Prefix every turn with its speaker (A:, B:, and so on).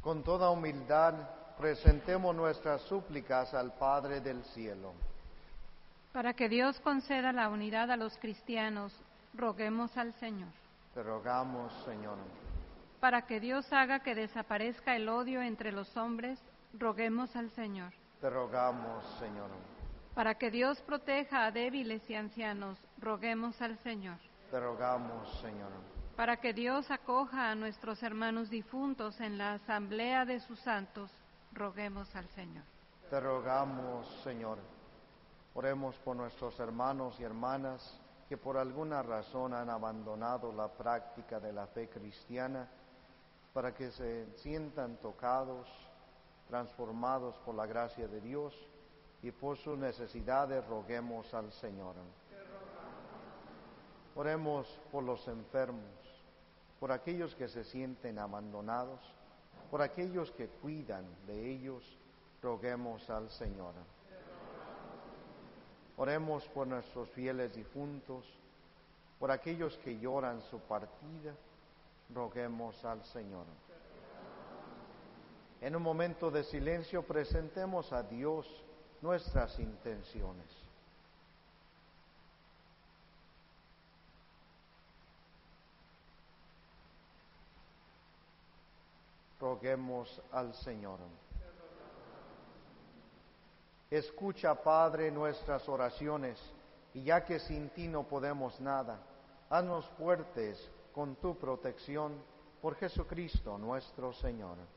A: Con toda humildad presentemos nuestras súplicas al Padre del cielo.
B: Para que Dios conceda la unidad a los cristianos, roguemos al Señor.
A: Te rogamos, Señor.
B: Para que Dios haga que desaparezca el odio entre los hombres, roguemos al Señor.
A: Te rogamos, Señor.
B: Para que Dios proteja a débiles y ancianos, roguemos al Señor.
A: Te rogamos, Señor.
B: Para que Dios acoja a nuestros hermanos difuntos en la asamblea de sus santos, roguemos al Señor.
A: Te rogamos, Señor. Oremos por nuestros hermanos y hermanas que por alguna razón han abandonado la práctica de la fe cristiana, para que se sientan tocados, transformados por la gracia de Dios, y por sus necesidades roguemos al Señor. Oremos por los enfermos, por aquellos que se sienten abandonados, por aquellos que cuidan de ellos, roguemos al Señor. Oremos por nuestros fieles difuntos, por aquellos que lloran su partida, roguemos al Señor. En un momento de silencio presentemos a Dios nuestras intenciones. Roguemos al Señor. Escucha, Padre, nuestras oraciones, y ya que sin ti no podemos nada, haznos fuertes con tu protección, por Jesucristo nuestro Señor.